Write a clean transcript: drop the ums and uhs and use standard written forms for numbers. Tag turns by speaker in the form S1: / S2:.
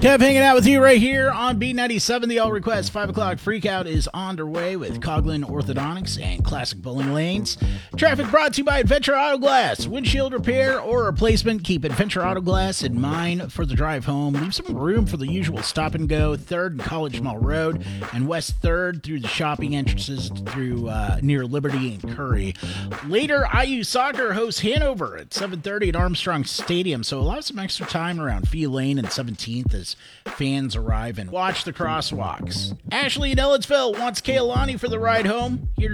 S1: Kev hanging out with you right here on B97. The All Request 5 o'clock freakout is underway with Coghlan Orthodontics and Classic Bowling Lanes. Traffic brought to you by Adventure Auto Glass. Windshield repair or replacement, keep Adventure Auto Glass in mind for the drive home. Leave some room for the usual stop and go. 3rd and College Mall Road and West 3rd through the shopping entrances through near Liberty and Curry. Later, IU Soccer hosts Hanover at 7:30 at Armstrong Stadium, so allow some extra time around Fee Lane and 17th as fans arrive and watch the crosswalks. Ashley in Ellettsville wants Kaylani for the ride home. Here's